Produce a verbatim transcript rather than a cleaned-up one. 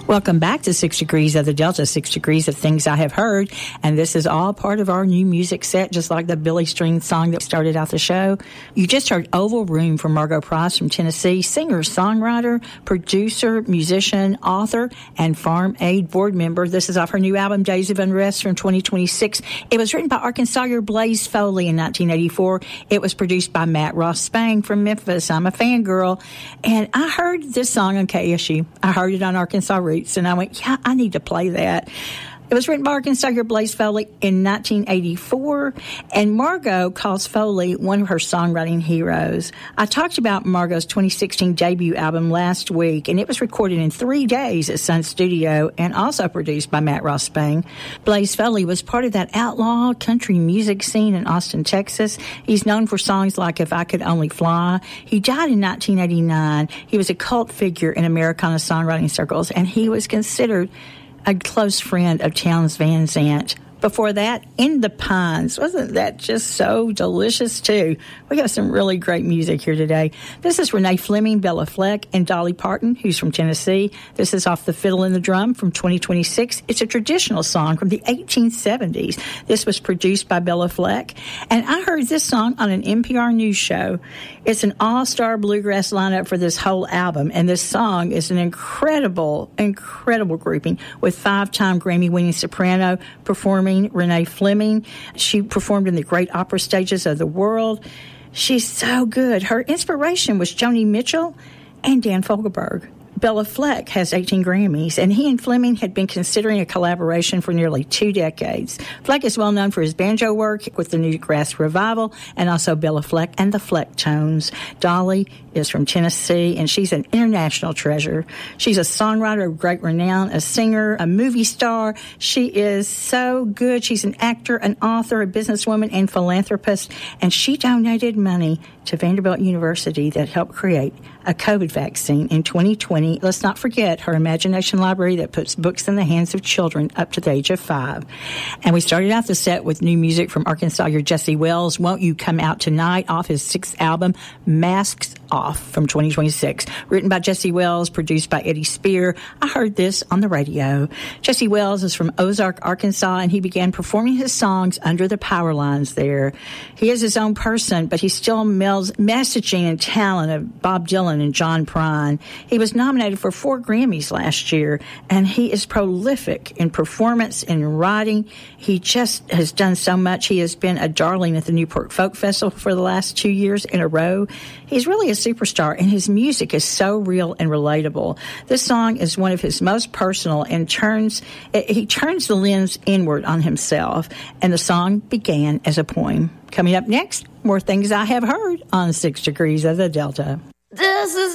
Welcome back to Six Degrees of the Delta, Six Degrees of Things I Have Heard. And this is all part of our new music set, just like the Billy String song that started out the show. You just heard Oval Room from Margo Price from Tennessee, singer, songwriter, producer, musician, author, and Farm Aid board member. This is off her new album, Days of Unrest from twenty twenty-six. It was written by Arkansas Blaze Foley in nineteen eighty-four. It was produced by Matt Ross Spang from Memphis. I'm a fangirl. And I heard this song on K S U. I heard it on Arkansas Radio. And I went, yeah, I need to play that. It was written by Arkansas Blaze Foley in nineteen eighty-four, and Margo calls Foley one of her songwriting heroes. I talked about Margo's twenty sixteen debut album last week, and it was recorded in three days at Sun Studio and also produced by Matt Ross Spang. Blaze Foley was part of that outlaw country music scene in Austin, Texas. He's known for songs like If I Could Only Fly. He died in nineteen eighty-nine. He was a cult figure in Americana songwriting circles, and he was considered a close friend of Townes Van Zandt. Before that, In the Pines. Wasn't that just so delicious, too? We have some really great music here today. This is Renee Fleming, Bella Fleck, and Dolly Parton, who's from Tennessee. This is off The Fiddle and the Drum from twenty twenty-six. It's a traditional song from the eighteen seventies. This was produced by Bella Fleck. And I heard this song on an N P R news show. It's an all-star bluegrass lineup for this whole album. And this song is an incredible, incredible grouping with five-time Grammy-winning soprano performing Renee Fleming. She performed in the great opera stages of the world. She's so good. Her inspiration was Joni Mitchell and Dan Fogelberg. Bella Fleck has eighteen Grammys, and he and Fleming had been considering a collaboration for nearly two decades. Fleck is well known for his banjo work with the Newgrass Revival, and also Bella Fleck and the Fleck Tones. Dolly is from Tennessee, and she's an international treasure. She's a songwriter of great renown, a singer, a movie star. She is so good. She's an actor, an author, a businesswoman, and philanthropist, and she donated money to Vanderbilt University that helped create a COVID vaccine in twenty twenty. Let's not forget her Imagination Library that puts books in the hands of children up to the age of five. And we started out the set with new music from Arkansas Jesse Wells, Won't You Come Out Tonight, off his sixth album, Masks Off from twenty twenty-six. Written by Jesse Wells, produced by Eddie Spear. I heard this on the radio. Jesse Wells is from Ozark, Arkansas, and he began performing his songs under the power lines there. He is his own person, but he still melds messaging and talent of Bob Dylan and John Prine. He was nominated for four Grammys last year, and he is prolific in performance and writing. He just has done so much. He has been a darling at the Newport Folk Festival for the last two years in a row. He's really a superstar, and his music is so real and relatable. This song is one of his most personal and turns he turns the lens inward on himself, and the song began as a poem. Coming up next, more things I have heard on Six Degrees of the Delta. This is